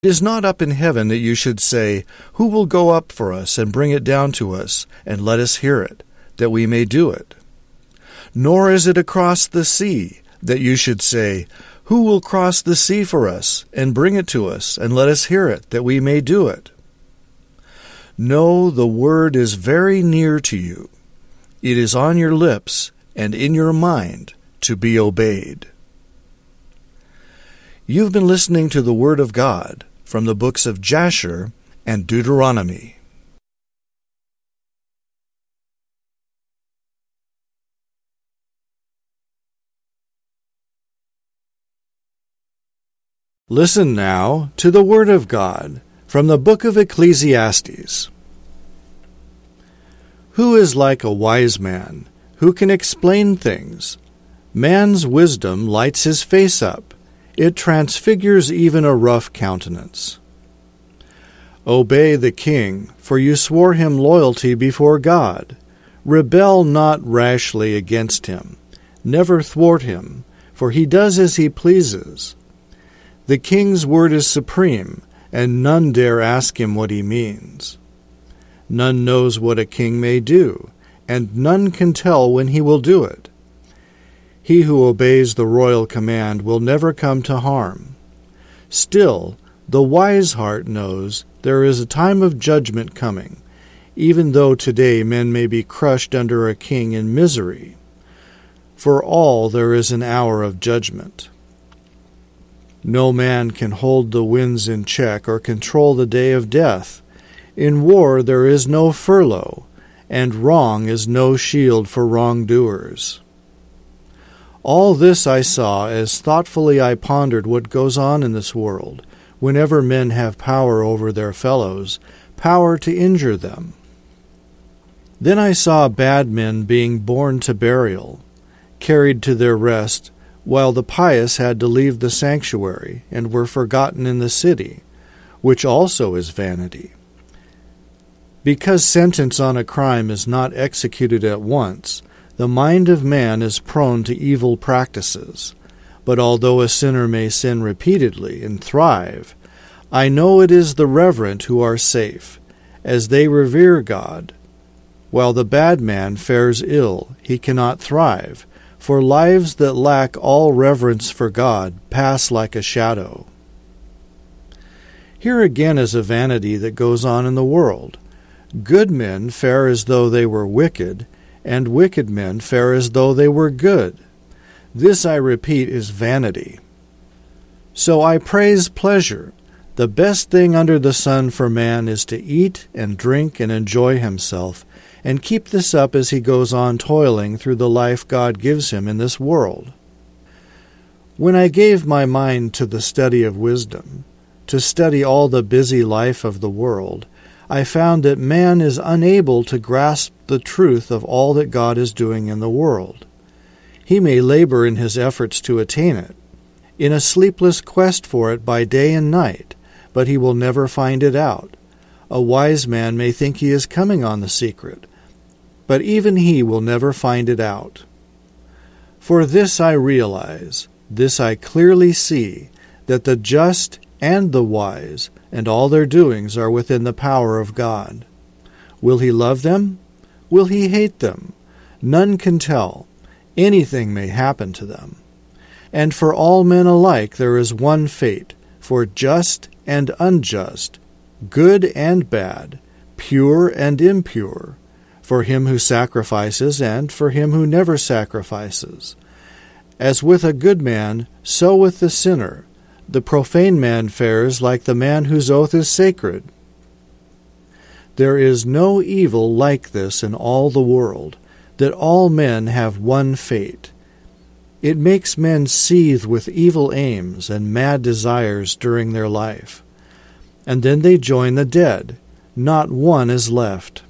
It is not up in heaven that you should say, Who will go up for us and bring it down to us, and let us hear it, that we may do it? Nor is it across the sea that you should say, Who will cross the sea for us, and bring it to us, and let us hear it, that we may do it? No, the word is very near to you. It is on your lips and in your mind to be obeyed. You've been listening to the Word of God from the books of Jasher and Deuteronomy. Listen now to the Word of God from the book of Ecclesiastes. Who is like a wise man, who can explain things? Man's wisdom lights his face up. It transfigures even a rough countenance. Obey the king, for you swore him loyalty before God. Rebel not rashly against him. Never thwart him, for he does as he pleases. The king's word is supreme, and none dare ask him what he means. None knows what a king may do, and none can tell when he will do it. He who obeys the royal command will never come to harm. Still, the wise heart knows there is a time of judgment coming, even though today men may be crushed under a king in misery. For all there is an hour of judgment. No man can hold the winds in check or control the day of death. In war there is no furlough, and wrong is no shield for wrongdoers. All this I saw as thoughtfully I pondered what goes on in this world, whenever men have power over their fellows, power to injure them. Then I saw bad men being borne to burial, carried to their rest, while the pious had to leave the sanctuary, and were forgotten in the city, which also is vanity. Because sentence on a crime is not executed at once, the mind of man is prone to evil practices. But although a sinner may sin repeatedly and thrive, I know it is the reverent who are safe, as they revere God. While the bad man fares ill, he cannot thrive, for lives that lack all reverence for God pass like a shadow. Here again is a vanity that goes on in the world. Good men fare as though they were wicked, and wicked men fare as though they were good. This, I repeat, is vanity. So I praise pleasure. The best thing under the sun for man is to eat and drink and enjoy himself, and keep this up as he goes on toiling through the life God gives him in this world. When I gave my mind to the study of wisdom, to study all the busy life of the world, I found that man is unable to grasp the truth of all that God is doing in the world. He may labor in his efforts to attain it, in a sleepless quest for it by day and night, but he will never find it out. A wise man may think he is coming on the secret, but even he will never find it out. For this I realize, this I clearly see, that the just and the wise and all their doings are within the power of God. Will he love them? Will he hate them? None can tell. Anything may happen to them. And for all men alike there is one fate, for just and unjust, good and bad, pure and impure, for him who sacrifices and for him who never sacrifices. As with a good man, so with the sinner. The profane man fares like the man whose oath is sacred. There is no evil like this in all the world, that all men have one fate. It makes men seethe with evil aims and mad desires during their life. And then they join the dead. Not one is left.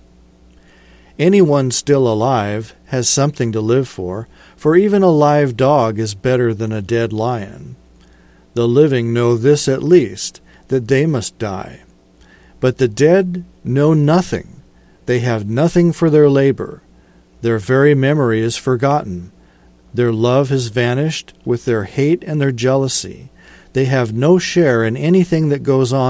Anyone still alive has something to live for even a live dog is better than a dead lion. The living know this at least, that they must die. But the dead know nothing. They have nothing for their labor. Their very memory is forgotten. Their love has vanished with their hate and their jealousy. They have no share in anything that goes on